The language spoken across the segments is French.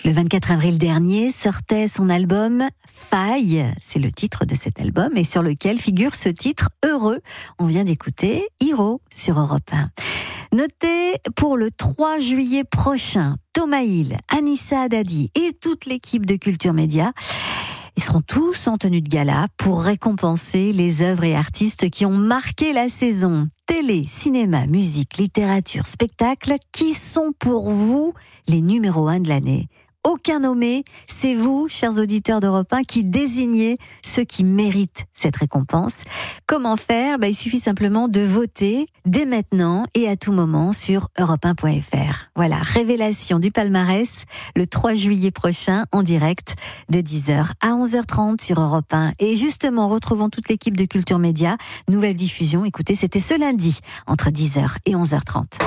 Le 24 avril dernier sortait son album Faille, c'est le titre de cet album, et sur lequel figure ce titre Heureux. On vient d'écouter Hiro sur Europe 1. Notez pour le 3 juillet prochain, Thomas Hill, Anissa Haddadi et toute l'équipe de Culture Média, ils seront tous en tenue de gala pour récompenser les œuvres et artistes qui ont marqué la saison. Télé, cinéma, musique, littérature, spectacle, qui sont pour vous les numéros 1 de l'année ? Aucun nommé, c'est vous, chers auditeurs d'Europe 1, qui désignez ceux qui méritent cette récompense. Comment faire ? Il suffit simplement de voter dès maintenant et à tout moment sur europe1.fr. Voilà, révélation du palmarès le 3 juillet prochain en direct de 10h à 11h30 sur Europe 1. Et justement, retrouvons toute l'équipe de Culture Média. Nouvelle diffusion, écoutez, c'était ce lundi entre 10h et 11h30.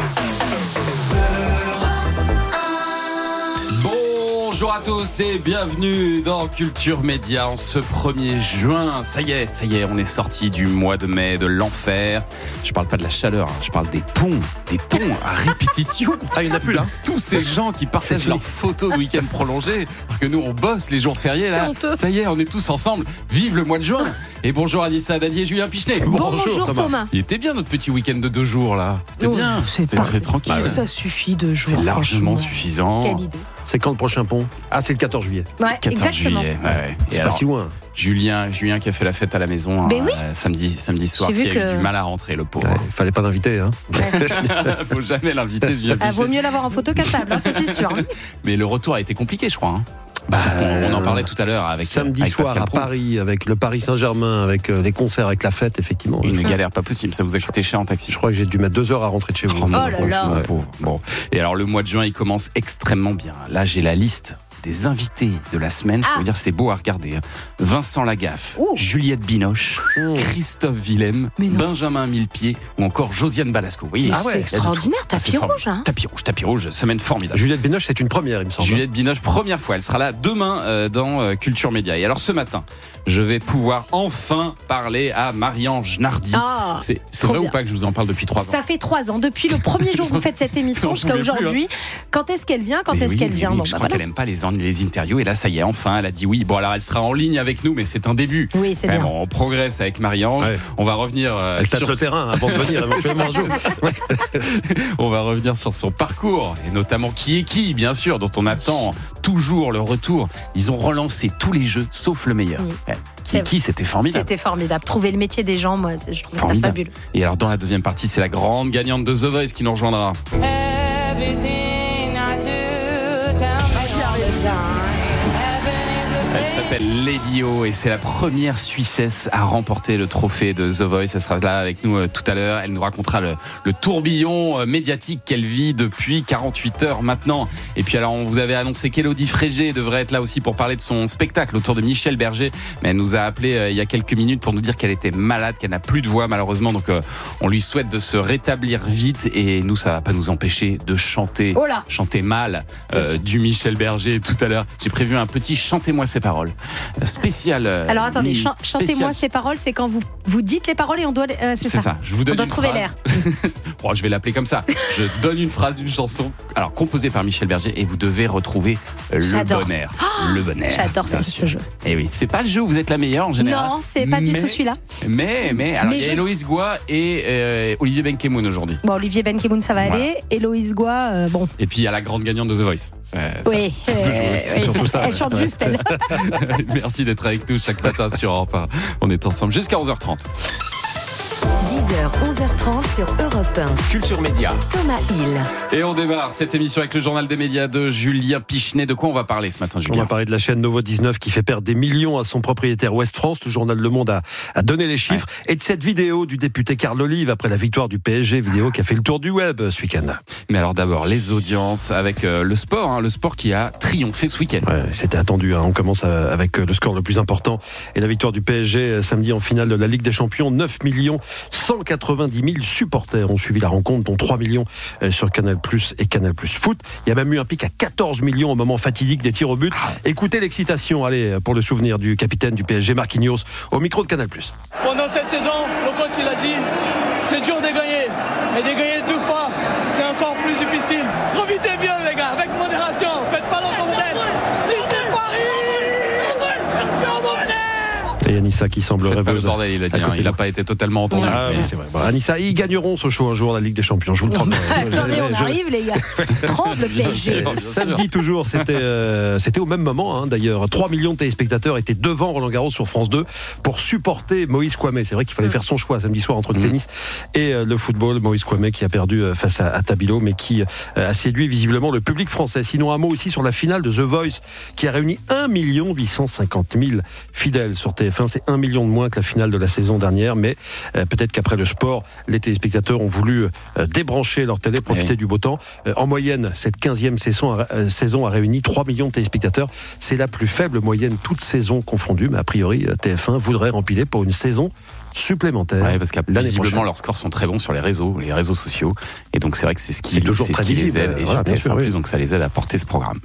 Bonjour à tous et bienvenue dans Culture Média en ce 1er juin. Ça y est, on est sorti du mois de mai, de l'enfer. Je parle pas de la chaleur, je parle des ponts à répétition. Ah, il n'y en a plus là. Tous ces gens qui partagent leurs photos de week-end prolongé, alors que nous on bosse les jours fériés là. Ça y est, on est tous ensemble. Vive le mois de juin. Et bonjour Anissa Haddadi et Julien Pichenet. Bonjour Thomas. Il était bien notre petit week-end de 2 jours là. C'était bien. C'était très tranquille. Bah ouais. Ça suffit 2 jours. C'est largement suffisant. Quelle idée. C'est quand le prochain pont ? Ah, c'est le 14 juillet. Ouais, 14 exactement. juillet. Ouais. C'est pas si loin. Julien qui a fait la fête à la maison samedi soir, qui a eu du mal à rentrer, le pauvre. Il fallait pas l'inviter. Faut jamais l'inviter, Julien Pichenet. Vaut mieux l'avoir en photo qu'à table, ça c'est sûr. Mais le retour a été compliqué, je crois. Parce qu'on en parlait tout à l'heure avec samedi avec soir Pascal à Praud. Paris, avec le Paris Saint-Germain, avec les concerts, avec la fête, effectivement. Une galère pas possible, ça vous a coûté cher en taxi. Je crois que j'ai dû mettre 2 heures à rentrer de chez vous. Oh là là. Mon pauvre. Bon. Et alors le mois de juin, il commence extrêmement bien. Là, j'ai la liste des invités de la semaine. Je peux vous dire, c'est beau à regarder. Vincent Lagaffe, Juliette Binoche, Christophe Willem, Benjamin Millepied ou encore Josiane Balasco. Vous voyez, c'est extraordinaire, tapis rouge. Hein. Tapis rouge, semaine formidable. Juliette Binoche, c'est une première, il me semble. Juliette Binoche, première fois. Elle sera là demain dans Culture Média. Et alors ce matin, je vais pouvoir enfin parler à Marie-Ange Nardi. C'est vrai ou pas que je vous en parle depuis 3 ans ? Ça fait 3 ans. Depuis le premier jour où vous faites cette émission jusqu'à aujourd'hui. Quand est-ce qu'elle vient ? Quand est-ce qu'elle vient ? Je crois qu'elle aime pas les interviews. Et là, ça y est, enfin, elle a dit oui. Bon, alors elle sera en ligne avec nous, mais c'est un début. Oui, c'est bien. Bon, on progresse avec Marie-Ange. Ouais. On va revenir elle tâte le terrain avant de venir éventuellement un jour. On va revenir sur son parcours et notamment qui est qui, bien sûr, dont on attend toujours le retour. Ils ont relancé tous les jeux sauf le meilleur. Qui c'était formidable. C'était formidable. Trouver le métier des gens, moi, je trouve ça fabuleux. Et alors, dans la deuxième partie, c'est la grande gagnante de The Voice qui nous rejoindra. Elle s'appelle Lady O et c'est la première Suissesse à remporter le trophée de The Voice. Elle sera là avec nous tout à l'heure. Elle nous racontera le tourbillon médiatique qu'elle vit depuis 48 heures maintenant. Et puis alors, on vous avait annoncé qu'Élodie Frégé devrait être là aussi pour parler de son spectacle autour de Michel Berger. Mais elle nous a appelé il y a quelques minutes pour nous dire qu'elle était malade, qu'elle n'a plus de voix malheureusement. Donc on lui souhaite de se rétablir vite. Et nous, ça va pas nous empêcher de chanter, chanter mal du Michel Berger tout à l'heure. J'ai prévu un petit Chantez-moi ces paroles spécial. Alors attendez, chantez-moi ces paroles, c'est quand vous dites les paroles et on doit c'est ça. Je vous donne on doit une trouver phrase. l'air. Je vais l'appeler comme ça. Je donne une phrase d'une chanson, alors composée par Michel Berger, et vous devez retrouver le bonheur. Le bonheur. J'adore ce jeu. Et oui, c'est pas le jeu où vous êtes la meilleure en général. Non, c'est pas du tout celui-là. Mais alors il y a Héloïse Goua et Olivier Benkemoun aujourd'hui. Bon, Olivier Benkemoun, ça va aller. Héloïse Goua, bon. Et puis il y a la grande gagnante de The Voice. Oui, c'est surtout ça. Elle chante juste, elle. Merci d'être avec nous chaque matin sur Europe 1. On est ensemble jusqu'à 11h30. 10h, 11h30 sur Europe 1. Culture Média. Thomas Hill. Et on démarre cette émission avec le journal des médias de Julien Pichenet. De quoi on va parler ce matin, Julien ? On va parler de la chaîne Novo 19 qui fait perdre des millions à son propriétaire Ouest France. Le journal Le Monde a donné les chiffres. Ouais. Et de cette vidéo du député Carl Olive après la victoire du PSG, vidéo qui a fait le tour du web ce week-end. Mais alors d'abord, les audiences avec le sport. Le sport qui a triomphé ce week-end. Ouais, c'était attendu. On commence avec le score le plus important. Et la victoire du PSG samedi en finale de la Ligue des Champions. 9 190 000 supporters ont suivi la rencontre, dont 3 millions sur Canal+ et Canal+ Foot. Il y a même eu un pic à 14 millions au moment fatidique des tirs au but. Écoutez l'excitation, allez, pour le souvenir du capitaine du PSG, Marquinhos, au micro de Canal+. Pendant cette saison, le coach il a dit, c'est dur de gagner. Et de gagner 2 fois, c'est encore plus difficile. Profitez bien les gars, avec modération, faites pas le bordel. Anissa qui semble Faites pas le rêveuse. bordel, il a dit. Il n'a pas été totalement entendu. Ah, mais- c'est vrai. Bon, Anissa, ils gagneront ce show un jour, la Ligue des Champions. Je vous le promets. Attendez, on arrive, les gars. Tremble, le PSG. Bien sûr. Samedi toujours, c'était au même moment d'ailleurs. 3 millions de téléspectateurs étaient devant Roland Garros sur France 2 pour supporter Moïse Kouamé. C'est vrai qu'il fallait faire son choix samedi soir entre le tennis et le football. Moïse Kouamé qui a perdu face à Tabilo, mais qui a séduit visiblement le public français. Sinon, un mot aussi sur la finale de The Voice qui a réuni 1 850 000 fidèles sur TF1. C'est 1 million de moins que la finale de la saison dernière, mais peut-être qu'après le sport, les téléspectateurs ont voulu débrancher leur télé, profiter du beau temps. En moyenne, cette 15e saison a réuni 3 millions de téléspectateurs. C'est la plus faible moyenne toute saison confondue, mais a priori, TF1 voudrait rempiler pour une saison supplémentaire. Ouais, parce que l'année visiblement prochaine. leurs scores sont très bons sur les réseaux sociaux, et donc c'est vrai que c'est ce qui C'est toujours les prévisible, aide, et voilà, sur bien TF1+, sûr, oui. donc ça les aide à porter ce programme.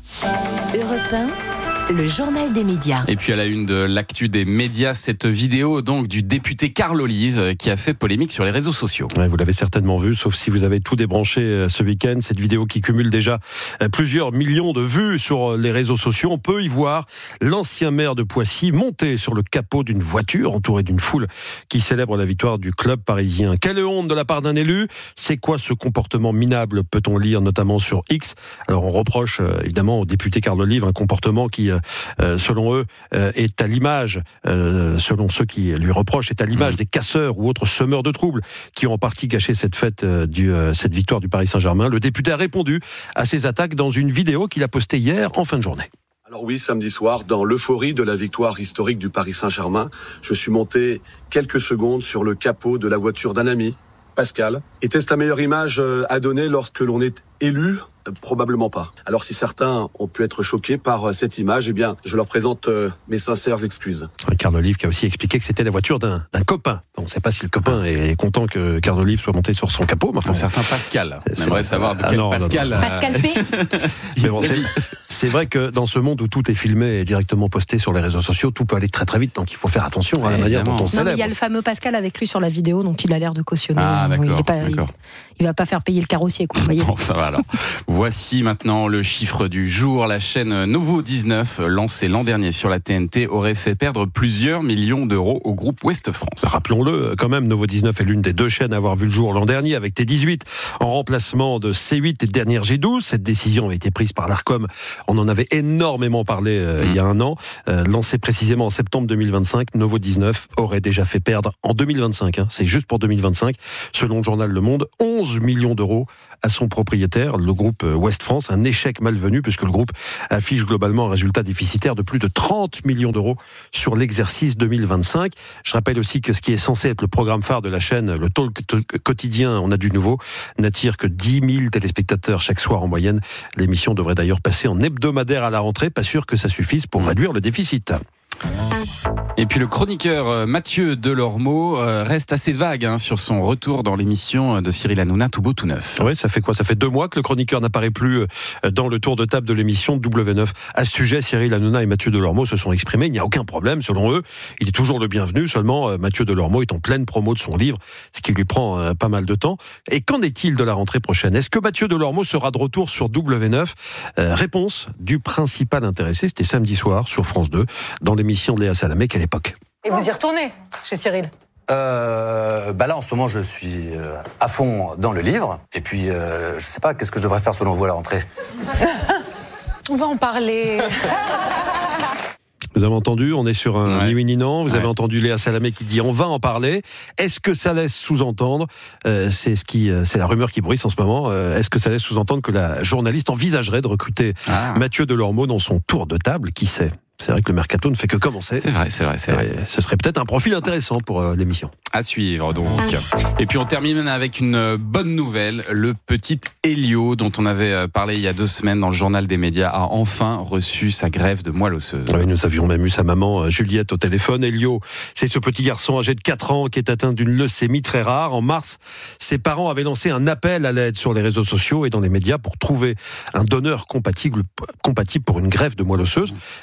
Europe 1, le journal des médias. Et puis à la une de l'actu des médias, cette vidéo donc du député Carl Olive qui a fait polémique sur les réseaux sociaux. Ouais, vous l'avez certainement vu, sauf si vous avez tout débranché ce week-end. Cette vidéo qui cumule déjà plusieurs millions de vues sur les réseaux sociaux. On peut y voir l'ancien maire de Poissy monter sur le capot d'une voiture entouré d'une foule qui célèbre la victoire du club parisien. Quelle honte de la part d'un élu. C'est quoi ce comportement minable, peut-on lire notamment sur X. Alors on reproche évidemment au député Carl Olive un comportement qui, selon eux, est à l'image, selon ceux qui lui reprochent, est à l'image des casseurs ou autres semeurs de troubles qui ont en partie gâché cette fête, cette victoire du Paris Saint-Germain. Le député a répondu à ces attaques dans une vidéo qu'il a postée hier en fin de journée. Alors oui, samedi soir, dans l'euphorie de la victoire historique du Paris Saint-Germain, je suis monté quelques secondes sur le capot de la voiture d'un ami, Pascal. Était-ce la meilleure image à donner lorsque l'on est élu ? Probablement pas. Alors si certains ont pu être choqués par cette image, eh bien, je leur présente mes sincères excuses. Carl Olive qui a aussi expliqué que c'était la voiture d'un copain. On ne sait pas si le copain est content que Carl Olive soit monté sur son capot. Mais enfin, Un certain Pascal. On c'est aimerait vrai. savoir de Ah quel non, Pascal. non, Pascal P. mais bon, c'est vrai que dans ce monde où tout est filmé et directement posté sur les réseaux sociaux, tout peut aller très très vite. Donc il faut faire attention à la manière dont on Non, mais célèbre. il y a le fameux Pascal avec lui sur la vidéo, donc il a l'air de cautionner. Ah, d'accord, il est pas, d'accord. il va pas faire payer le carrossier, quoi. Vous voyez. Bon, ça va alors. Voici maintenant le chiffre du jour. La chaîne Nouveau 19, lancée l'an dernier sur la TNT, aurait fait perdre plusieurs millions d'euros au groupe Ouest France. Rappelons-le, quand même, Nouveau 19 est l'une des deux chaînes à avoir vu le jour l'an dernier avec T18 en remplacement de C8 et dernière G12. Cette décision avait été prise par l'Arcom. On en avait énormément parlé il y a un an. Lancé précisément en septembre 2025, Nouveau 19 aurait déjà fait perdre en 2025. C'est juste pour 2025. Selon le journal Le Monde, 11 millions d'euros à son propriétaire, le groupe Ouest France. Un échec malvenu puisque le groupe affiche globalement un résultat déficitaire de plus de 30 millions d'euros sur l'exercice 2025. Je rappelle aussi que ce qui est censé être le programme phare de la chaîne, le talk quotidien, on a du nouveau, n'attire que 10 000 téléspectateurs chaque soir en moyenne. L'émission devrait d'ailleurs passer en hebdomadaire à la rentrée. Pas sûr que ça suffise pour réduire le déficit. Et puis le chroniqueur Mathieu Delormeau reste assez vague sur son retour dans l'émission de Cyril Hanouna, tout beau tout neuf. Oui, ça fait quoi ? Ça fait 2 mois que le chroniqueur n'apparaît plus dans le tour de table de l'émission W9. À ce sujet, Cyril Hanouna et Mathieu Delormeau se sont exprimés. Il n'y a aucun problème, selon eux. Il est toujours le bienvenu. Seulement, Mathieu Delormeau est en pleine promo de son livre, ce qui lui prend pas mal de temps. Et qu'en est-il de la rentrée prochaine ? Est-ce que Mathieu Delormeau sera de retour sur W9 ? Réponse du principal intéressé, c'était samedi soir sur France 2, dans l'émission de Léa Salamé, qu'à l'époque. Et vous y retournez chez Cyril? Là en ce moment je suis à fond dans le livre et puis je sais pas, qu'est-ce que je devrais faire selon vous à la rentrée? On va en parler. Vous avez entendu, on est sur un ni oui ni non. Vous avez Ouais. entendu Léa Salamé qui dit on va en parler. Est-ce que ça laisse sous-entendre, c'est la rumeur qui bruisse en ce moment, est-ce que ça laisse sous-entendre que la journaliste envisagerait de recruter Mathieu Delormeau dans son tour de table? Qui sait? C'est vrai que le mercato ne fait que commencer. C'est vrai. Ce serait peut-être un profil intéressant pour l'émission. À suivre donc. Et puis on termine avec une bonne nouvelle. Le petit Elio, dont on avait parlé il y a 2 semaines dans le journal des médias, a enfin reçu sa greffe de moelle osseuse. Oui, nous avions même eu sa maman Juliette au téléphone. Elio, c'est ce petit garçon âgé de 4 ans qui est atteint d'une leucémie très rare. En mars, ses parents avaient lancé un appel à l'aide sur les réseaux sociaux et dans les médias pour trouver un donneur compatible pour une greffe de moelle osseuse. Des dizaines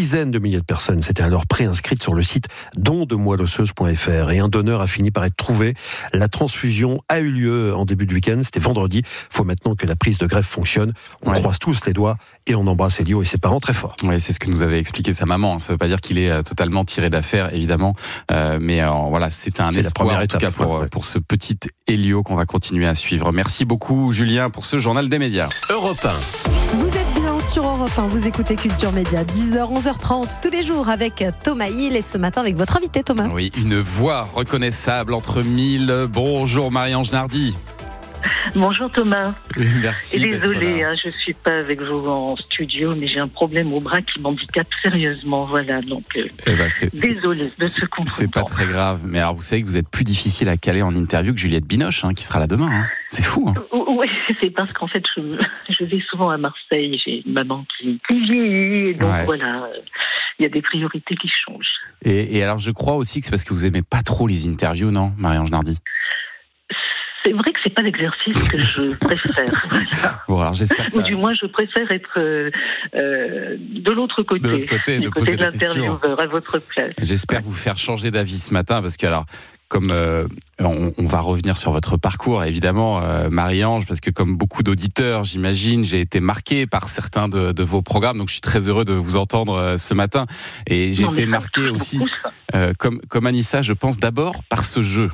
dizaines de milliers de personnes s'étaient alors préinscrites sur le site dondesmoellosseuse.fr et un donneur a fini par être trouvé. La transfusion a eu lieu en début de week-end, c'était vendredi. Il faut maintenant que la prise de greffe fonctionne. On croise tous les doigts et on embrasse Elio et ses parents très fort. Oui, c'est ce que nous avait expliqué sa maman. Ça ne veut pas dire qu'il est totalement tiré d'affaire, évidemment. Mais voilà, c'est un espoir en tout cas pour ce petit Elio qu'on va continuer à suivre. Merci beaucoup Julien pour ce journal des médias. Europe 1. Vous êtes bien sur Europe 1, vous écoutez Culture Média, 10h, 11h30, tous les jours avec Thomas Hill et ce matin avec votre invité Thomas. Oui, une voix reconnaissable entre mille. Bonjour Marie-Ange Nardi. Bonjour Thomas. Merci. Et désolée, je suis pas avec vous en studio, mais j'ai un problème au bras qui m'handicape sérieusement. Voilà, donc désolée de ce contretemps. C'est pas très grave, mais alors vous savez que vous êtes plus difficile à caler en interview que Juliette Binoche, qui sera là demain. C'est fou. Oui, c'est parce qu'en fait, je vais souvent à Marseille. J'ai une maman qui vieillit, et donc voilà, il y a des priorités qui changent. Et alors, je crois aussi que c'est parce que vous aimez pas trop les interviews, non, Marie-Ange Nardi? C'est vrai que c'est pas l'exercice que je préfère. Voilà. Bon, alors j'espère que ça... Ou du moins, je préfère être de l'autre côté. De l'autre côté, de poser la question. L'intervieweur à votre place. J'espère vous faire changer d'avis ce matin, parce que alors, comme on va revenir sur votre parcours, évidemment, Marie-Ange, parce que comme beaucoup d'auditeurs, j'imagine, j'ai été marqué par certains de vos programmes, donc je suis très heureux de vous entendre ce matin. Et j'ai été marqué aussi, comme Anissa, je pense d'abord par ce jeu.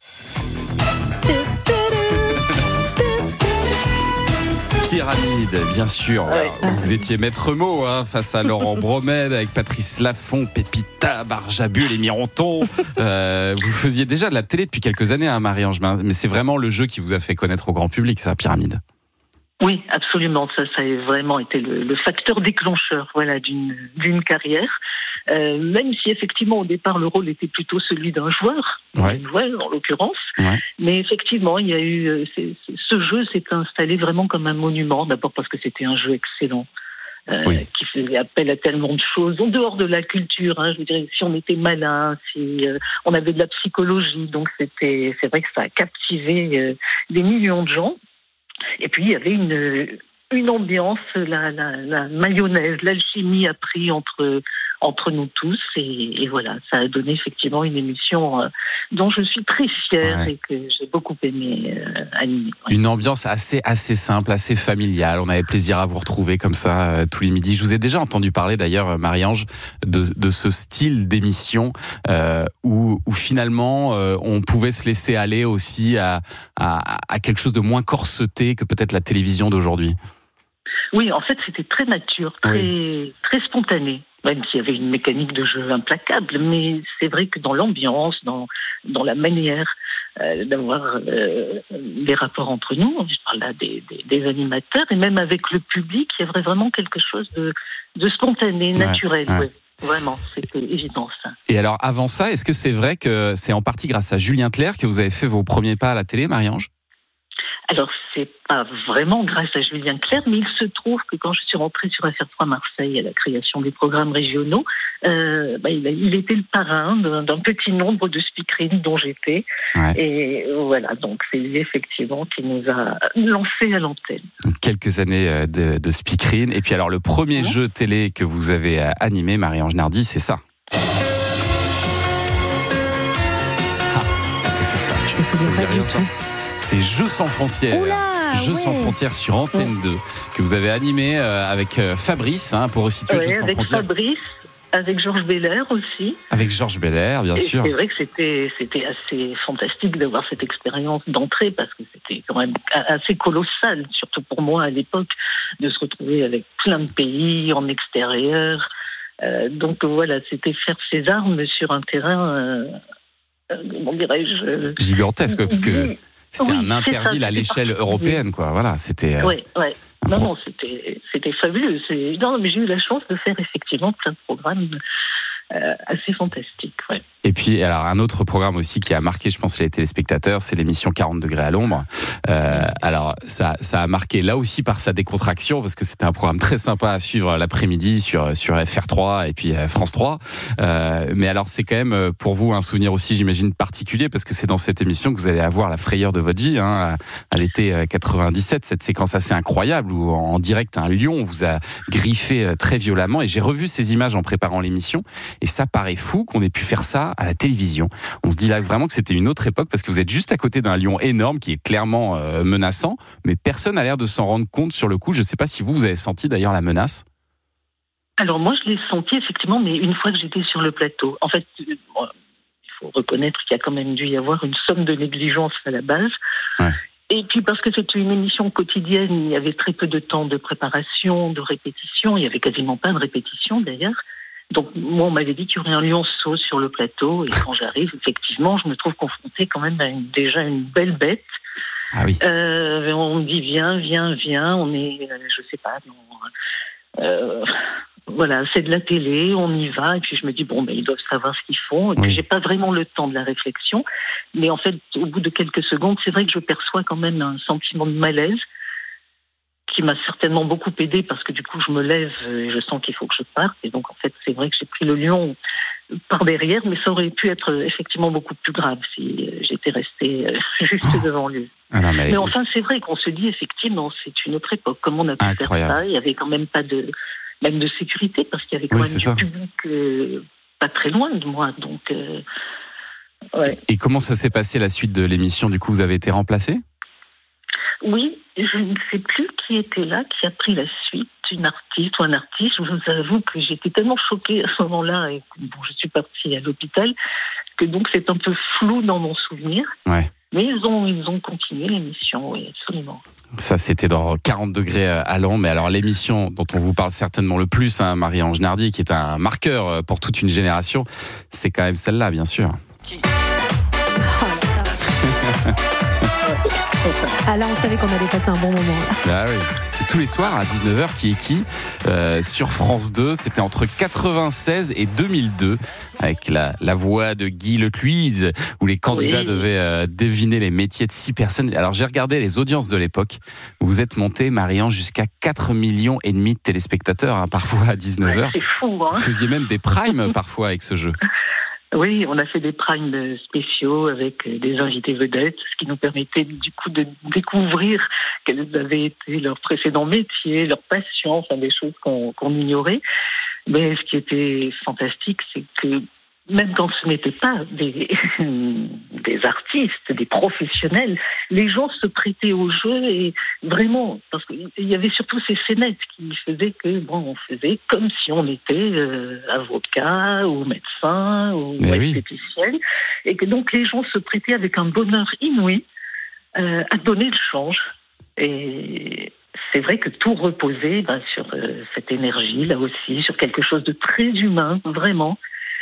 Pyramide, bien sûr. Ouais. Alors, vous étiez maître mot face à Laurent Bromède, avec Patrice Laffont, Pépita, Barjabul et Mironton. Vous faisiez déjà de la télé depuis quelques années, Marie-Ange, mais c'est vraiment le jeu qui vous a fait connaître au grand public, ça, Pyramide. Oui, absolument. Ça a vraiment été le facteur déclencheur, voilà, d'une carrière. Même si effectivement au départ le rôle était plutôt celui d'un joueur, en l'occurrence. Ouais. Mais effectivement, il y a eu ce jeu s'est installé vraiment comme un monument. D'abord parce que c'était un jeu excellent. Qui faisait appel à tellement de choses en dehors de la culture. Je veux dire, si on était malin, si on avait de la psychologie, donc c'est vrai que ça a captivé des millions de gens. Et puis il y avait une ambiance, la mayonnaise, l'alchimie a pris entre nous tous et voilà, ça a donné effectivement une émission dont je suis très fière et que j'ai beaucoup aimé animer. Une ambiance assez simple, assez familiale. On avait plaisir à vous retrouver comme ça tous les midis. Je vous ai déjà entendu parler d'ailleurs, Marie-Ange, de ce style d'émission où finalement on pouvait se laisser aller aussi à quelque chose de moins corseté que peut-être la télévision d'aujourd'hui. Oui, en fait, c'était très nature, très spontané. Même s'il y avait une mécanique de jeu implacable, mais c'est vrai que dans l'ambiance, dans la manière d'avoir des rapports entre nous, je parle là des animateurs, et même avec le public, il y avait vraiment quelque chose de spontané, naturel. Ouais. Vraiment, c'était évident ça. Et alors, avant ça, est-ce que c'est vrai que c'est en partie grâce à Julien Clerc que vous avez fait vos premiers pas à la télé, Marie-Ange ? Alors, c'est pas vraiment grâce à Julien Clerc, mais il se trouve que quand je suis rentrée sur FR3 Marseille à la création des programmes régionaux, il était le parrain d'un petit nombre de speakerines dont j'étais. Ouais. Et voilà, donc c'est lui effectivement qui nous a lancés à l'antenne. Quelques années de speakerine. Et puis alors, le premier jeu télé que vous avez animé, Marie-Ange Nardi, c'est ça. Qu'est-ce que c'est ça ? Je me souviens pas du tout. C'est Jeux sans frontières. Jeux sans frontières sur Antenne 2, que vous avez animé avec Fabrice, pour resituer Jeux sans frontières. Avec Fabrice, avec Georges Belair aussi. Avec Georges Belair, bien sûr. C'est vrai que c'était assez fantastique d'avoir cette expérience d'entrée, parce que c'était quand même assez colossal, surtout pour moi à l'époque, de se retrouver avec plein de pays en extérieur. Donc voilà, c'était faire ses armes sur un terrain, comment dirais-je... gigantesque, parce que... C'était un interville à l'échelle européenne, quoi. Voilà, c'était. Oui. Non, c'était fabuleux. Non, mais j'ai eu la chance de faire effectivement plein de programmes assez fantastiques. Ouais. Et puis, alors, un autre programme aussi qui a marqué, je pense, les téléspectateurs, c'est l'émission 40 degrés à l'ombre. Alors, ça a marqué là aussi par sa décontraction, parce que c'était un programme très sympa à suivre l'après-midi sur FR3 et puis France 3. Mais alors, c'est quand même pour vous un souvenir aussi, j'imagine, particulier, parce que c'est dans cette émission que vous allez avoir la frayeur de votre vie, hein, à l'été 97, cette séquence assez incroyable où en direct un lion vous a griffé très violemment. Et j'ai revu ces images en préparant l'émission, et ça paraît fou qu'on ait pu faire ça à la télévision. On se dit là vraiment que c'était une autre époque, parce que vous êtes juste à côté d'un lion énorme qui est clairement menaçant, mais personne n'a l'air de s'en rendre compte sur le coup. Je ne sais pas si vous avez senti d'ailleurs la menace. Alors moi je l'ai senti effectivement, mais une fois que j'étais sur le plateau. En fait, il faut reconnaître qu'il y a quand même dû y avoir une somme de négligence à la base. Ouais. Et puis parce que c'était une émission quotidienne, il y avait très peu de temps de préparation, de répétition, il n'y avait quasiment pas de répétition d'ailleurs. Donc moi on m'avait dit qu'il y aurait un lionceau sur le plateau, et quand j'arrive, effectivement, je me trouve confrontée quand même à déjà une belle bête. Ah oui. On me dit viens, on est, je sais pas, voilà, c'est de la télé, on y va, et puis je me dis ils doivent savoir ce qu'ils font, et puis j'ai pas vraiment le temps de la réflexion, mais en fait au bout de quelques secondes, c'est vrai que je perçois quand même un sentiment de malaise qui m'a certainement beaucoup aidée, parce que du coup je me lève et je sens qu'il faut que je parte, et donc en fait c'est vrai que j'ai pris le lion par derrière, mais ça aurait pu être effectivement beaucoup plus grave si j'étais restée juste devant lui. Ah non, mais enfin c'est vrai qu'on se dit effectivement c'est une autre époque, comment on a pu faire ça, il y avait quand même pas de sécurité, parce qu'il y avait quand même du public pas très loin de moi, donc ouais. Et comment ça s'est passé la suite de l'émission, du coup vous avez été remplacée? Oui, je ne sais plus qui était là, qui a pris la suite, une artiste ou un artiste. Je vous avoue que j'étais tellement choquée à ce moment-là, et je suis partie à l'hôpital, que donc c'est un peu flou dans mon souvenir. Ouais. Mais ils ont continué l'émission, oui, absolument. Ça, c'était dans 40 degrés à l'ombre. Mais alors, l'émission dont on vous parle certainement le plus, hein, Marie-Ange Nardi, qui est un marqueur pour toute une génération, c'est quand même celle-là, bien sûr. Ah là, on savait qu'on allait passer un bon moment. Bah oui. C'est tous les soirs à 19h, Qui est qui sur France 2. C'était entre 96 et 2002, avec la voix de Guy Lecluise, où les candidats devaient deviner les métiers de 6 personnes. Alors j'ai regardé les audiences de l'époque, où vous êtes monté, Marie-Ange, jusqu'à 4,5 millions de téléspectateurs, hein, parfois à 19h. Ouais, c'est fou, hein. Vous faisiez même des primes parfois avec ce jeu. Oui, on a fait des primes spéciaux avec des invités vedettes, ce qui nous permettait du coup de découvrir quels avaient été leurs précédents métiers, leurs passions, enfin des choses qu'on ignorait. Mais ce qui était fantastique, c'est que même quand ce n'étaient pas des artistes, des professionnels, les gens se prêtaient au jeu, et vraiment, parce qu'il y avait surtout ces scénettes qui faisaient que, on faisait comme si on était avocat ou médecin ou esthéticienne, et que donc les gens se prêtaient avec un bonheur inouï à donner le change. Et c'est vrai que tout reposait sur cette énergie, là aussi, sur quelque chose de très humain, vraiment.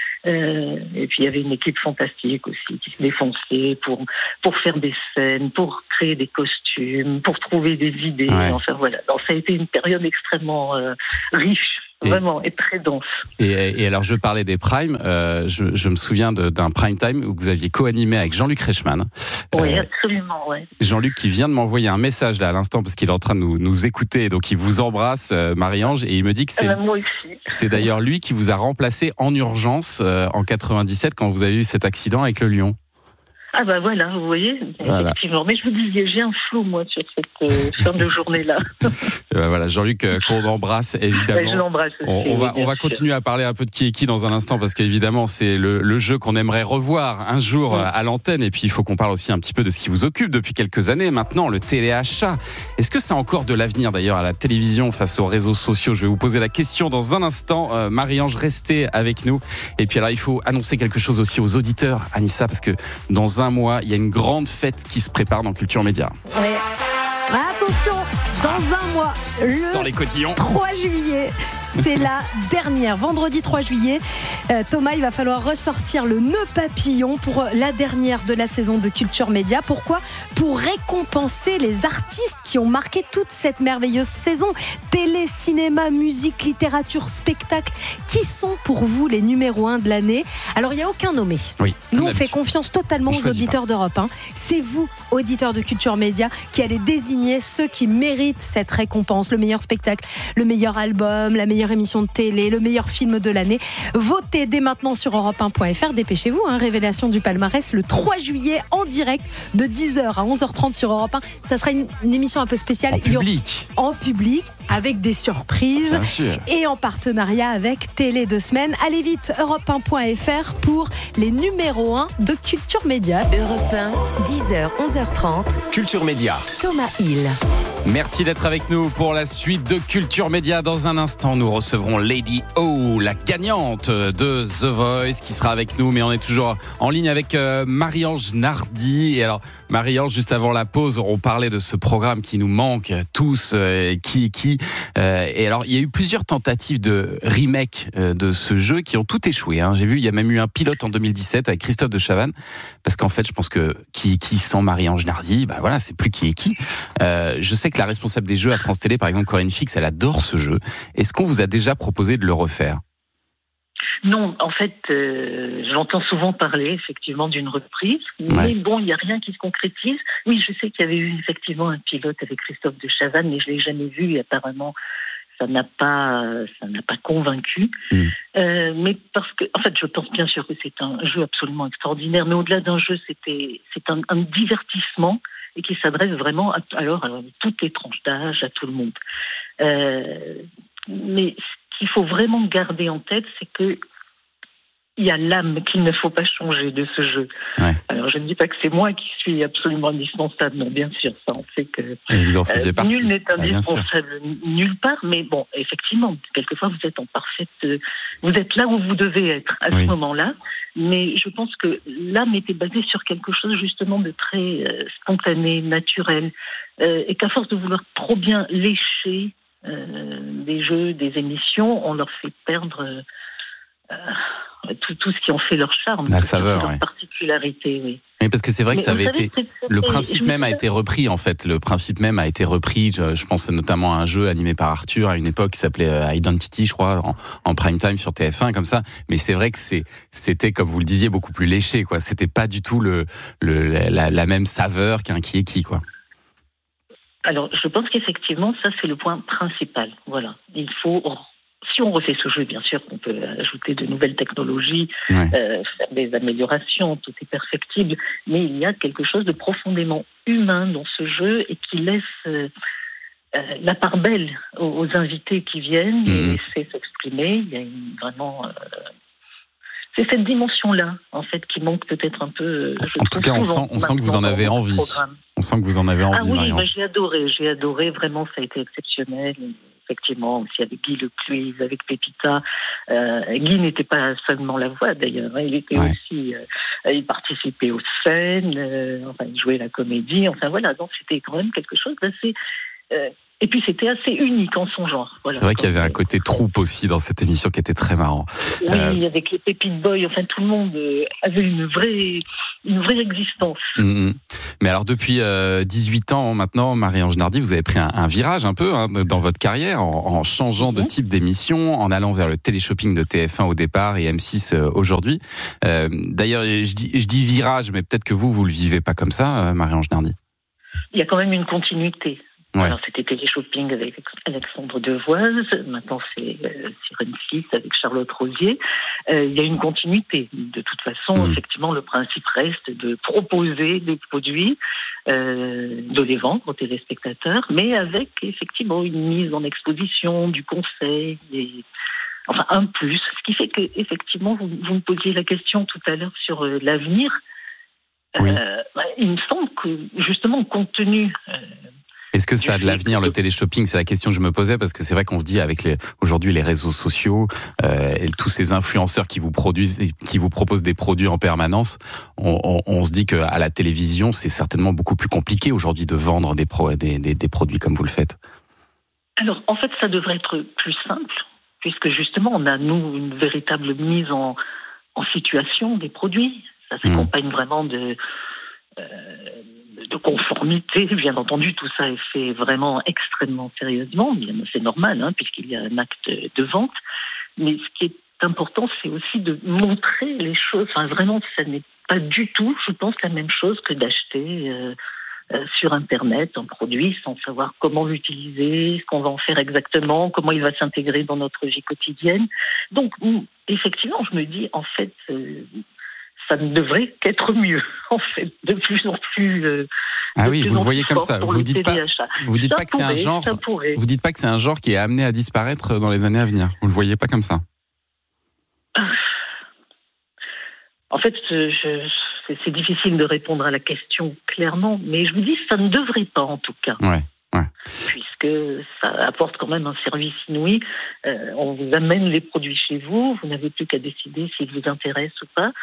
Et puis il y avait une équipe fantastique aussi qui se défonçait pour faire des scènes, pour créer des costumes, pour trouver des idées. Ouais. Enfin voilà, donc ça a été une période extrêmement riche. Vraiment, et très dense. Et alors, je parlais des primes. Je me souviens d'un prime time où vous aviez co-animé avec Jean-Luc Reichmann. Oui, absolument, ouais. Jean-Luc qui vient de m'envoyer un message là à l'instant, parce qu'il est en train de nous écouter. Donc, il vous embrasse, Marie-Ange, et il me dit que c'est d'ailleurs lui qui vous a remplacé en urgence en 97 quand vous avez eu cet accident avec le lion. Ah bah voilà, vous voyez, effectivement. Mais je vous disais, j'ai un flou, moi, sur cette fin de journée-là. Voilà, Jean-Luc, qu'on embrasse, évidemment. Je l'embrasse aussi. On va continuer à parler un peu de Qui est qui dans un instant, parce qu'évidemment, c'est le jeu qu'on aimerait revoir un jour à l'antenne. Et puis, il faut qu'on parle aussi un petit peu de ce qui vous occupe depuis quelques années maintenant, le téléachat. Est-ce que ça a encore de l'avenir, d'ailleurs, à la télévision face aux réseaux sociaux? Je vais vous poser la question dans un instant. Marie-Ange, restez avec nous. Et puis, alors, il faut annoncer quelque chose aussi aux auditeurs, Anissa, parce que dans un mois, il y a une grande fête qui se prépare dans Culture Média. Ouais. Attention, dans un mois, sans les cotillons, 3 juillet, c'est la dernière. Vendredi 3 juillet, Thomas, il va falloir ressortir le nœud papillon pour la dernière de la saison de Culture Média. Pourquoi ? Pour récompenser les artistes qui ont marqué toute cette merveilleuse saison. Télé, cinéma, musique, littérature, spectacle. Qui sont pour vous les numéros 1 de l'année ? Alors, il n'y a aucun nommé. Oui, nous, on fait confiance totalement aux auditeurs d'Europe 1. C'est vous, auditeurs de Culture Média, qui allez désigner ceux qui méritent cette récompense. Le meilleur spectacle, le meilleur album, la meilleure émission de télé, le meilleur film de l'année. Votez dès maintenant sur europe1.fr. Dépêchez-vous, révélation du palmarès le 3 juillet en direct de 10h à 11h30 sur Europe 1. Ça sera une émission un peu spéciale. En public, avec des surprises. Bien sûr. Et en partenariat avec Télé 2 Semaines. Allez vite, europe1.fr pour les numéros 1 de Culture Média. Europe 1, 10h, 11h30. Culture Média. Thomas Hill. Merci d'être avec nous pour la suite de Culture Média. Dans un instant, nous recevrons Lady O, la gagnante de The Voice, qui sera avec nous. Mais on est toujours en ligne avec Marie-Ange Nardi. Et alors, Marie-Ange, juste avant la pause, on parlait de ce programme qui nous manque tous, et alors, il y a eu plusieurs tentatives de remake de ce jeu qui ont toutes échoué. J'ai vu, il y a même eu un pilote en 2017 avec Christophe de Chavannes. Parce qu'en fait, je pense que qui sans Marie-Ange Nardi, voilà, c'est plus qui est qui. Je sais que la responsable des jeux à France Télé, par exemple, Corinne Fix, elle adore ce jeu. Est-ce qu'on vous a déjà proposé de le refaire ? Non, en fait, j'entends souvent parler effectivement d'une reprise, mais bon, il n'y a rien qui se concrétise. Oui, je sais qu'il y avait eu effectivement un pilote avec Christophe de Chavannes, mais je l'ai jamais vu et apparemment ça n'a pas convaincu. Mais parce que, en fait, je pense bien sûr que c'est un jeu absolument extraordinaire, mais au-delà d'un jeu, c'est un divertissement et qui s'adresse vraiment à toutes les tranches d'âge, à tout le monde. Mais ce qu'il faut vraiment garder en tête, c'est que il y a l'âme qu'il ne faut pas changer de ce jeu. Ouais. Alors, je ne dis pas que c'est moi qui suis absolument indispensable. Non, bien sûr, ça, on sait que vous en faisiez partie. Nul n'est indispensable nulle part. Mais bon, effectivement, quelquefois, vous êtes en parfaite... vous êtes là où vous devez être à ce moment-là. Mais je pense que l'âme était basée sur quelque chose, justement, de très spontané, naturel. Et qu'à force de vouloir trop bien lécher des jeux, des émissions, on leur fait perdre... tout ce qui en fait leur charme, la saveur, leur particularité, oui. Mais parce que c'est vrai que ça avait été le principe même a été repris en fait. Le principe même a été repris. Je pense notamment à un jeu animé par Arthur à une époque qui s'appelait Identity, je crois, en prime time sur TF1 comme ça. Mais c'est vrai que c'était comme vous le disiez beaucoup plus léché, quoi. C'était pas du tout la même saveur qu'un qui est qui, quoi. Alors, je pense qu'effectivement, ça c'est le point principal. Voilà, il faut. Si on refait ce jeu, bien sûr qu'on peut ajouter de nouvelles technologies, faire des améliorations, tout est perfectible, mais il y a quelque chose de profondément humain dans ce jeu et qui laisse la part belle aux invités qui viennent et laisser s'exprimer. Il y a vraiment... c'est cette dimension-là, en fait, qui manque peut-être un peu... En tout cas, on sent que vous en avez envie. On sent que vous en avez envie, Marie-Ange. J'ai adoré, vraiment, ça a été exceptionnel. Effectivement, aussi avec Guy Lecluise, avec Pépita. Guy n'était pas seulement la voix, d'ailleurs. Il était aussi... il participait aux scènes, il jouait la comédie. Enfin, voilà, donc c'était quand même quelque chose d'assez... et puis c'était assez unique en son genre. Voilà. C'est vrai qu'il y avait un côté troupe aussi dans cette émission qui était très marrant. Oui, avec les Pépite Boys, enfin tout le monde avait une vraie existence. Mais alors depuis 18 ans maintenant, Marie-Ange Nardi, vous avez pris un virage un peu dans votre carrière en changeant de type d'émission, en allant vers le téléshopping de TF1 au départ et M6 aujourd'hui. D'ailleurs, je dis virage, mais peut-être que vous le vivez pas comme ça, Marie-Ange Nardi. Il y a quand même une continuité. Ouais. Alors, c'était Téléshopping avec Alexandre Devoise. Maintenant, c'est Sirène 6 avec Charlotte Rosier. Il y a une continuité. De toute façon, effectivement, le principe reste de proposer des produits, de les vendre aux téléspectateurs, mais avec, effectivement, une mise en exposition, du conseil, un plus. Ce qui fait que, effectivement, vous me posiez la question tout à l'heure sur l'avenir. Oui. Il me semble que, justement, compte tenu... Est-ce que ça a de l'avenir, le téléshopping ? C'est la question que je me posais, parce que c'est vrai qu'on se dit, avec aujourd'hui les réseaux sociaux, et tous ces influenceurs qui vous proposent des produits en permanence, on se dit qu'à la télévision, c'est certainement beaucoup plus compliqué aujourd'hui de vendre des produits comme vous le faites. Alors, en fait, ça devrait être plus simple. puisque justement, on a, nous, une véritable mise en situation des produits. Ça s'accompagne vraiment de conformité, bien entendu, tout ça est fait vraiment extrêmement sérieusement, c'est normal, puisqu'il y a un acte de vente, mais ce qui est important, c'est aussi de montrer les choses, vraiment, ça n'est pas du tout, je pense, la même chose que d'acheter sur Internet un produit sans savoir comment l'utiliser, ce qu'on va en faire exactement, comment il va s'intégrer dans notre vie quotidienne. Donc, effectivement, je me dis, en fait, ça ne devrait qu'être mieux, en fait, de plus en plus. Ah oui, vous le voyez comme ça. Vous dites pas que c'est un genre. Vous dites pas que c'est un genre qui est amené à disparaître dans les années à venir. Vous le voyez pas comme ça. En fait, c'est difficile de répondre à la question clairement, mais je vous dis, ça ne devrait pas en tout cas. Ouais. Puisque ça apporte quand même un service inouï. On vous amène les produits chez vous, vous n'avez plus qu'à décider s'ils vous intéressent ou pas.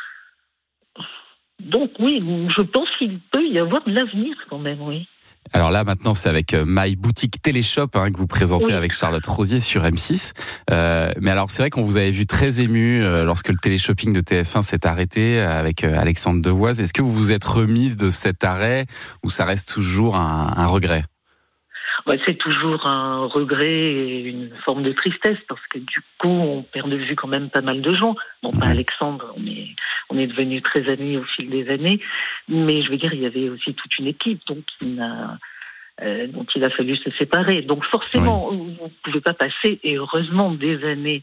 Donc oui, je pense qu'il peut y avoir de l'avenir quand même, oui. Alors là, maintenant, c'est avec My Boutique Téléshop que vous présentez avec Charlotte Rosier sur M6. Mais alors, c'est vrai qu'on vous avait vu très ému lorsque le téléshopping de TF1 s'est arrêté avec Alexandre Devoise. Est-ce que vous vous êtes remise de cet arrêt ou ça reste toujours un regret ? C'est toujours un regret et une forme de tristesse parce que du coup, on perd de vue quand même pas mal de gens. Non, pas Alexandre, on est devenus très amis au fil des années, mais je veux dire, il y avait aussi toute une équipe dont il a fallu se séparer. Donc forcément, vous ne pouvez pas passer, et heureusement, des années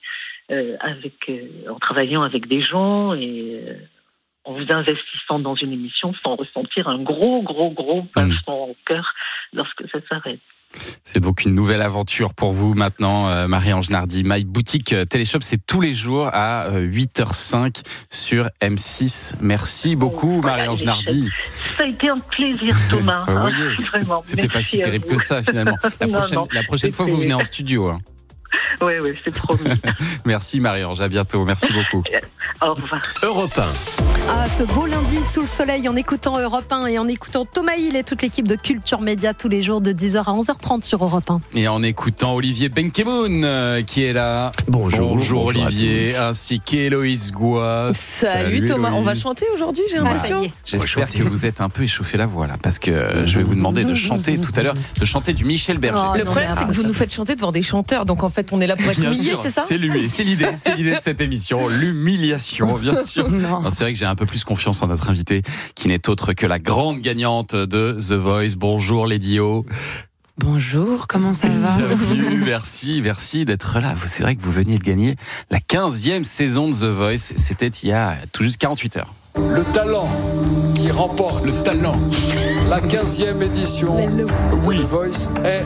en travaillant avec des gens et en vous investissant dans une émission sans ressentir un gros pincement au cœur lorsque ça s'arrête. C'est donc une nouvelle aventure pour vous maintenant, Marie-Ange Nardi. My Boutique Téléshop, c'est tous les jours à 8h05 sur M6. Merci beaucoup, Marie-Ange Nardi. Ça a été un plaisir, Thomas. Vraiment. C'était pas si terrible que ça, finalement. La prochaine fois, vous venez en studio. Oui, c'est promis. Merci Marie-Ange, à bientôt. Merci beaucoup. Au revoir. Europe 1. Ah, ce beau lundi sous le soleil en écoutant Europe 1 et en écoutant Thomas Hill et toute l'équipe de Culture Média tous les jours de 10h à 11h30 sur Europe 1. Et en écoutant Olivier Benkemoun qui est là. Bonjour Olivier, ainsi qu'Héloïse Goua. Salut Thomas, Héloïse. On va chanter aujourd'hui, j'ai l'impression. J'espère que vous êtes un peu échauffé la voix là, parce que je vais vous demander de chanter tout à l'heure, de chanter du Michel Berger. Le problème, c'est que vous nous faites chanter devant des chanteurs, donc en fait on est là pour être humiliés, c'est ça ? C'est l'idée de cette émission, l'humiliation, bien sûr. Non, c'est vrai que j'ai un peu plus confiance en notre invitée, qui n'est autre que la grande gagnante de The Voice. Bonjour Lady O. Bonjour, comment ça va ? Bienvenue, merci d'être là. C'est vrai que vous veniez de gagner la 15e saison de The Voice. C'était il y a tout juste 48 heures. Le talent qui remporte la 15e édition de The Voice est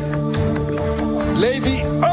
Lady O.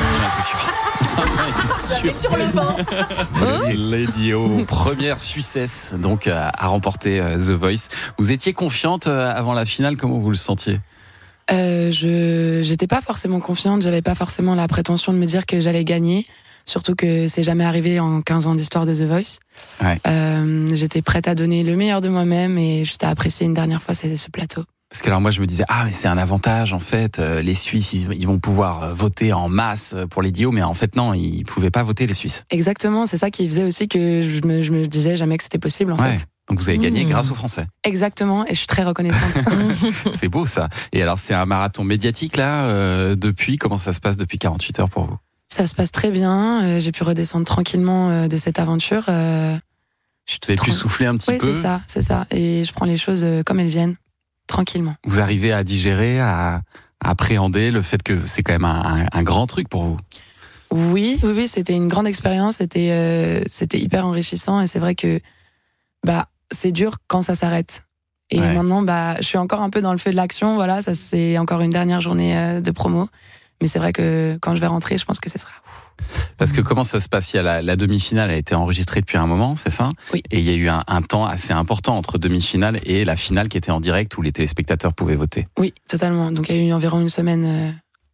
Sur le vent. Lady O, première Suissesse donc à remporter The Voice. Vous étiez confiante avant la finale, comment vous le sentiez ? J'étais pas forcément confiante, j'avais pas forcément la prétention de me dire que j'allais gagner, surtout que c'est jamais arrivé en 15 ans d'histoire de The Voice. Ouais. J'étais prête à donner le meilleur de moi-même et juste à apprécier une dernière fois ce plateau. Parce que alors moi je me disais mais c'est un avantage en fait, les Suisses ils vont pouvoir voter en masse pour Lady O, mais en fait non, ils pouvaient pas voter les Suisses. Exactement, c'est ça qui faisait aussi que je me disais jamais que c'était possible en fait. Donc vous avez gagné grâce aux Français. Exactement, et je suis très reconnaissante. C'est beau ça. Et alors c'est un marathon médiatique là, comment ça se passe depuis 48 heures pour vous ? Ça se passe très bien, j'ai pu redescendre tranquillement de cette aventure. Vous avez pu souffler un petit peu ? Oui, c'est ça, et je prends les choses comme elles viennent. Tranquillement. Vous arrivez à digérer, à appréhender le fait que c'est quand même un grand truc pour vous. Oui, c'était une grande expérience, c'était hyper enrichissant et c'est vrai que c'est dur quand ça s'arrête. Et maintenant je suis encore un peu dans le feu de l'action, voilà, ça c'est encore une dernière journée de promo, mais c'est vrai que quand je vais rentrer, je pense que ce sera Parce que comment ça se passe ? Il y a la demi-finale a été enregistrée depuis un moment, c'est ça ? Oui. Et il y a eu un temps assez important entre demi-finale et la finale qui était en direct où les téléspectateurs pouvaient voter. Oui, totalement. Donc il y a eu environ une semaine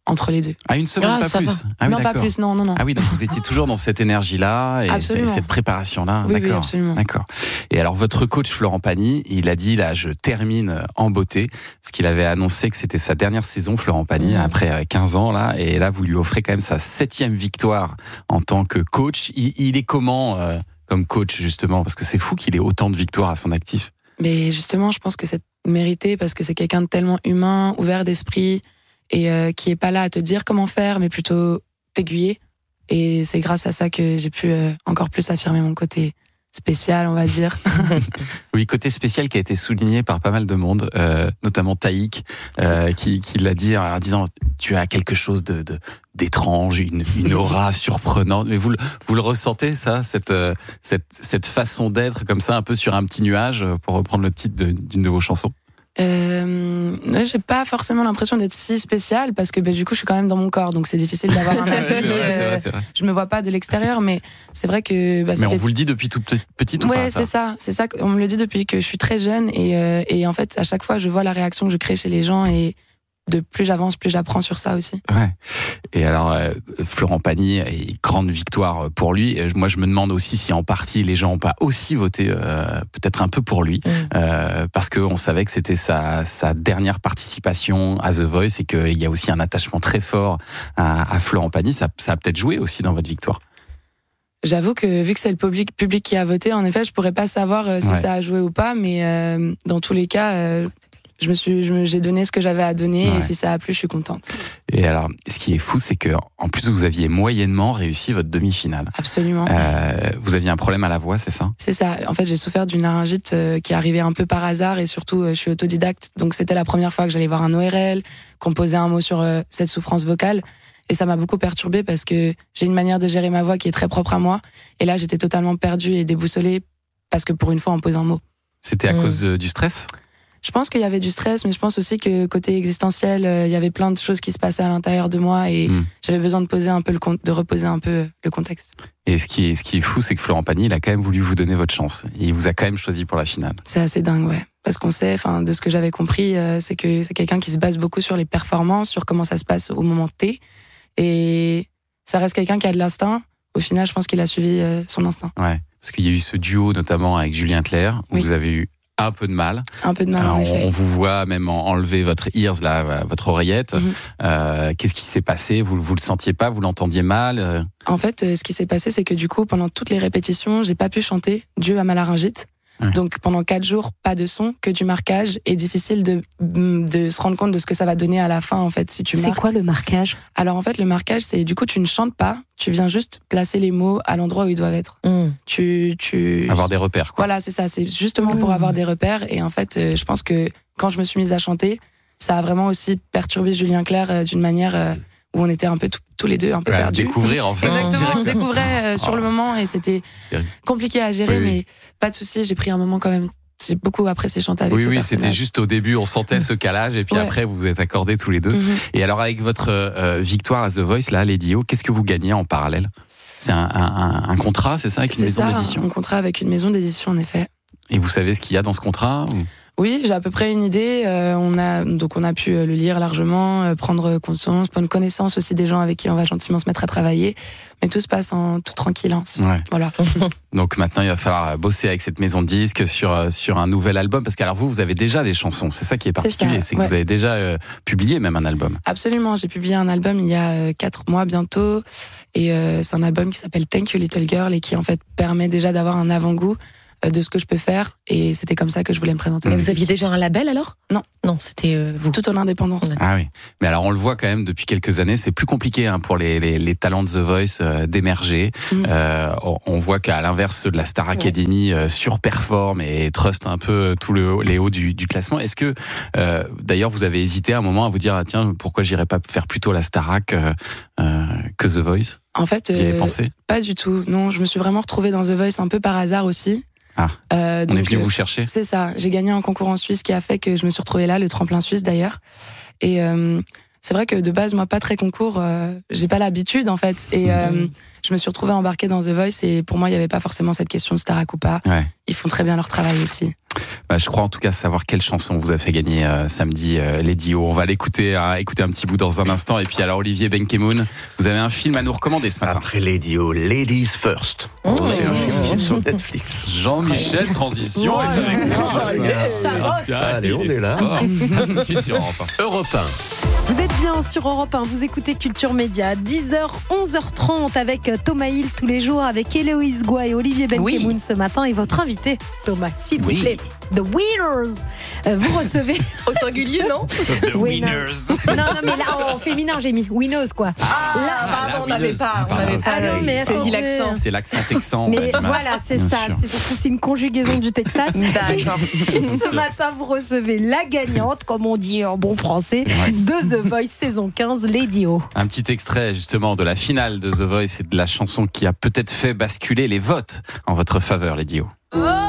entre les deux. Une semaine, pas plus. Ah oui, non, pas plus, non. Ah oui, donc vous étiez toujours dans cette énergie-là et cette préparation-là. Oui, d'accord. Oui, absolument. D'accord. Et alors, votre coach Florent Pagny, il a dit, là, je termine en beauté, parce qu'il avait annoncé que c'était sa dernière saison, Florent Pagny, après 15 ans, là, et là, vous lui offrez quand même sa 7e victoire en tant que coach. Il est comment comme coach, justement? Parce que c'est fou qu'il ait autant de victoires à son actif. Mais justement, je pense que c'est mérité, parce que c'est quelqu'un de tellement humain, ouvert d'esprit, et qui est pas là à te dire comment faire, mais plutôt t'aiguiller. Et c'est grâce à ça que j'ai pu encore plus affirmer mon côté spécial, on va dire. Oui, côté spécial qui a été souligné par pas mal de monde, notamment Taïk, qui l'a dit en disant tu as quelque chose d'étrange, une aura surprenante. Mais vous le ressentez, ça, cette façon d'être comme ça, un peu sur un petit nuage, pour reprendre le titre d'une de vos chansons? J'ai pas forcément l'impression d'être si spéciale, parce que du coup je suis quand même dans mon corps, donc c'est difficile d'avoir un avis. C'est vrai. Je me vois pas de l'extérieur, mais c'est vrai que mais on vous le dit depuis tout petit ou pas? C'est ça, on me le dit depuis que je suis très jeune, et en fait à chaque fois je vois la réaction que je crée chez les gens, et de plus j'avance, plus j'apprends sur ça aussi. Ouais. Et alors, Florent Pagny, grande victoire pour lui. Moi, je me demande aussi si en partie les gens n'ont pas aussi voté peut-être un peu pour lui, parce qu'on savait que c'était sa dernière participation à The Voice, et qu'il y a aussi un attachement très fort à Florent Pagny. Ça a peut-être joué aussi dans votre victoire. J'avoue que vu que c'est le public qui a voté, en effet, je pourrais pas savoir si ça a joué ou pas, mais dans tous les cas. J'ai donné ce que j'avais à donner, et si ça a plu, je suis contente. Et alors, ce qui est fou, c'est que en plus vous aviez moyennement réussi votre demi-finale. Absolument. Vous aviez un problème à la voix, c'est ça? C'est ça. En fait, j'ai souffert d'une laryngite qui est arrivée un peu par hasard, et surtout, je suis autodidacte. Donc, c'était la première fois que j'allais voir un ORL, qu'on posait un mot sur cette souffrance vocale. Et ça m'a beaucoup perturbée, parce que j'ai une manière de gérer ma voix qui est très propre à moi. Et là, j'étais totalement perdue et déboussolée, parce que pour une fois, on pose un mot. C'était à cause du stress? Je pense qu'il y avait du stress, mais je pense aussi que côté existentiel, il y avait plein de choses qui se passaient à l'intérieur de moi, et j'avais besoin de reposer un peu le contexte. Et ce qui est fou, c'est que Florent Pagny, il a quand même voulu vous donner votre chance. Il vous a quand même choisi pour la finale. C'est assez dingue, ouais. Parce qu'on sait, de ce que j'avais compris, c'est que c'est quelqu'un qui se base beaucoup sur les performances, sur comment ça se passe au moment T. Et ça reste quelqu'un qui a de l'instinct. Au final, je pense qu'il a suivi son instinct. Ouais. Parce qu'il y a eu ce duo, notamment avec Julien Clerc, où vous avez eu un peu de mal. Un peu de mal, en effet. On vous voit même enlever votre ears, là, votre oreillette. Qu'est-ce qui s'est passé? Vous le sentiez pas? Vous l'entendiez mal? En fait, ce qui s'est passé, c'est que du coup, pendant toutes les répétitions, j'ai pas pu chanter, dû à ma laryngite. Donc pendant 4 jours, pas de son, que du marquage, et difficile de se rendre compte de ce que ça va donner à la fin, en fait, si tu marques. C'est quoi le marquage? Alors en fait, le marquage, c'est du coup tu ne chantes pas, tu viens juste placer les mots à l'endroit où ils doivent être. Avoir des repères, quoi. Voilà, c'est ça, c'est justement pour avoir des repères. Et en fait, je pense que quand je me suis mise à chanter, ça a vraiment aussi perturbé Julien Clerc d'une manière où on était un peu tous les deux un peu perdus. À se découvrir, en fait. Exactement, on se découvrait sur le moment, et c'était compliqué à gérer, mais pas de souci, j'ai pris un moment quand même. J'ai beaucoup apprécié chanter avec ce personnage. C'était juste au début, on sentait ce calage, et puis après, vous vous êtes accordés tous les deux. Et alors, avec votre victoire à The Voice, là, Lady O, qu'est-ce que vous gagnez en parallèle? C'est un contrat, c'est ça, avec une maison d'édition? Un contrat avec une maison d'édition, en effet. Et vous savez ce qu'il y a dans ce contrat? Oui, j'ai à peu près une idée. On a pu le lire largement, prendre conscience, prendre connaissance aussi des gens avec qui on va gentiment se mettre à travailler. Mais tout se passe en toute tranquillance. Voilà. Donc maintenant, il va falloir bosser avec cette maison de disques sur un nouvel album. Parce que alors vous avez déjà des chansons. C'est ça qui est particulier. C'est que vous avez déjà publié même un album. Absolument. J'ai publié un album il y a 4 mois bientôt. Et c'est un album qui s'appelle Thank You Little Girl, et qui en fait permet déjà d'avoir un avant-goût de ce que je peux faire, et c'était comme ça que je voulais me présenter. Mais vous aviez déjà un label alors? Non, c'était vous. Tout en indépendance. Ah oui. Mais alors on le voit quand même depuis quelques années, c'est plus compliqué pour les talents de The Voice d'émerger. On voit qu'à l'inverse de la Star Academy surperforme et truste un peu tous les hauts du classement. Est-ce que d'ailleurs vous avez hésité à un moment à vous dire tiens, pourquoi j'irais pas faire plutôt la Starac que The Voice? En fait, vous y avez pensé? Pas du tout. Non, je me suis vraiment retrouvée dans The Voice un peu par hasard aussi. On est venu vous chercher. C'est ça. J'ai gagné un concours en Suisse qui a fait que je me suis retrouvée là, le tremplin suisse d'ailleurs. Et c'est vrai que de base, moi, pas très concours, j'ai pas l'habitude en fait. Et je me suis retrouvée embarquée dans The Voice, et pour moi, il y avait pas forcément cette question de Starac ou pas. Ils font très bien leur travail aussi. Je crois en tout cas savoir quelle chanson vous a fait gagner samedi Lady O. On va l'écouter, écouter un petit bout dans un instant. Et puis alors Olivier Benkemoun, vous avez un film à nous recommader ce matin. Après Lady O, Ladies First. C'est un film qui est sur Netflix. Jean-Michel, transition. Allez, on est là. Tout de suite sur Europe 1. Europe 1. Vous êtes bien sur Europe 1, vous écoutez Culture Média, 10h, 11h30 avec Thomas Hill tous les jours, avec Héloïse Goua et Olivier Benkemoun ce matin et votre invité, Thomas, s'il vous plaît, The Winners. Vous recevez... Au singulier, non? The Winners. Non, mais là, en féminin, j'ai mis Winners, quoi. On n'avait pas. Non, mais c'est l'accent. C'est l'accent texan. Mais voilà, c'est ça. C'est parce que c'est une conjugaison du Texas. D'accord. Ce matin, vous recevez la gagnante, comme on dit en bon français, de The Voice saison 15, Lady O. Un petit extrait justement de la finale de The Voice et de la chanson qui a peut-être fait basculer les votes en votre faveur, Lady O.